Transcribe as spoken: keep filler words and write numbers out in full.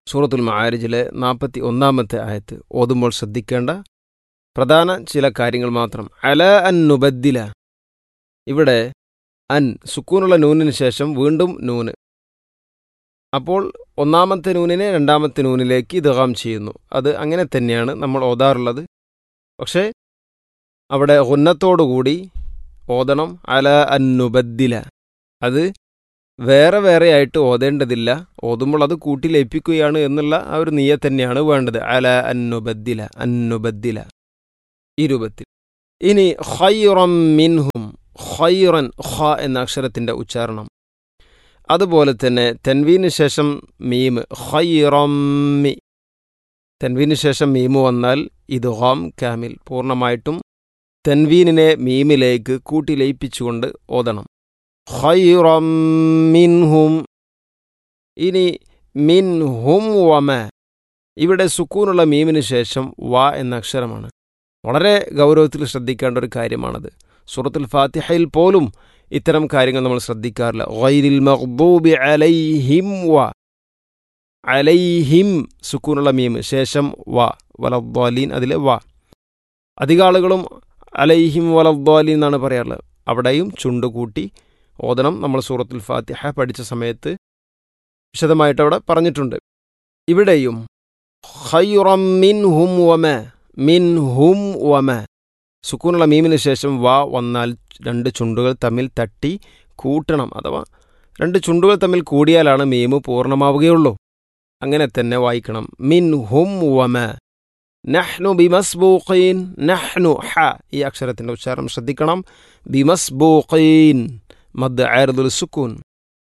സൂറത്തുൽ മആരിജിലെ നാൽപ്പത്തി ഒന്നാമത്തെ ആയത്ത് ഓതുമ്പോൾ ശ്രദ്ധിക്കേണ്ട പ്രധാന ചില കാര്യങ്ങൾ മാത്രം. അല അൻ നുബദ്ദില, ഇവിടെ അൻ സുക്കൂനുള്ള നൂനിന് ശേഷം വീണ്ടും നൂന്. അപ്പോൾ ഒന്നാമത്തെ നൂനിനെ രണ്ടാമത്തെ നൂനിലേക്ക് ഇദ്ഗാം ചെയ്യുന്നു. അത് അങ്ങനെ തന്നെയാണ് നമ്മൾ ഓതാറുള്ളത്. പക്ഷേ അവിടെ ഗുന്നത്തോടുകൂടി ഓതണം. അല അൻ നുബദ്ദില, അത് വേറെ വേറെ ആയിട്ട് ഓതേണ്ടതില്ല. ഓതുമ്പോൾ അത് കൂട്ടി ലയിപ്പിക്കുകയാണ് എന്നുള്ള ആ ഒരു നിയ്യത്ത് തന്നെയാണ് വേണ്ടത്. അല അന്നുബദ്ദില അന്നുബദ്ദില ഈ രൂപത്തിൽ. ഇനി ഖൈറൻ മിൻഹും, ഖൈറൻ ഖ എന്ന അക്ഷരത്തിൻ്റെ ഉച്ചാരണം. അതുപോലെ തന്നെ തൻവീന് ശേഷം മീം, ഖൈറമ്മി. തൻവീന് ശേഷം മീമ് വന്നാൽ ഇദ്ഗാം കാമിൽ, പൂർണ്ണമായിട്ടും തൻവീനിനെ മീമിലേക്ക് കൂട്ടി ലയിപ്പിച്ചുകൊണ്ട് ഓതണം. ഖൈറം മിൻഹും. ഇനി മിൻഹും വമ, ഇവിടെ സുക്കൂനുള്ള മീമിന് ശേഷം വ എന്ന അക്ഷരമാണ്. വളരെ ഗൗരവത്തിൽ ശ്രദ്ധിക്കേണ്ട ഒരു കാര്യമാണത്. സൂറത്തുൽ ഫാത്തിഹയിൽ പോലും ഇത്തരം കാര്യങ്ങൾ നമ്മൾ ശ്രദ്ധിക്കാറില്ല. ഗൈരിൽ മഗ്ദൂബി അലൈഹിം വ, അലൈഹിം സുക്കൂനുള്ള മീം ശേഷം വ, വലദ്ദാലീൻ അതിലെ വ. അധിക ആളുകളും അലൈഹിം വലദ്ദാലീൻ എന്നാണ് പറയാറുള്ളത്. അവിടെയും ചുണ്ടുകൂട്ടി ഓതണം. നമ്മൾ സൂറത്തുൽ ഫാത്തിഹ പഠിച്ച സമയത്ത് വിശദമായിട്ട് അവിടെ പറഞ്ഞിട്ടുണ്ട്. ഇവിടെയും ഖൈറം മിൻഹും വമ, മിൻഹും വമ സുക്കൂനുള്ള മീമിന് ശേഷം വ വന്നാൽ രണ്ട് ചുണ്ടുകൾ തമ്മിൽ തട്ടി കൂട്ടണം. അഥവാ രണ്ട് ചുണ്ടുകൾ തമ്മിൽ കൂടിയാലാണ് മീമ് പൂർണ്ണമാവുകയുള്ളൂ. അങ്ങനെ തന്നെ വായിക്കണം. മിൻഹും വമ. നഹ്നു ബിമസ്ബൂഖീൻ, നഹ്നു ഹ ഈ അക്ഷരത്തിൻ്റെ ഉച്ചാരണം ശ്രദ്ധിക്കണം. ബിമസ്ബൂഖീൻ മദ് ആരിദുൽ സുക്കൂൻ.